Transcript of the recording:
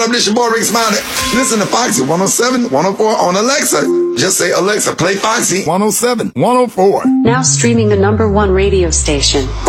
up? This your boy Rick Smiley. Listen to Foxy 107, 104 on Alexa. Just say, Alexa, play Foxy 107, 104. Now streaming the #1 radio station.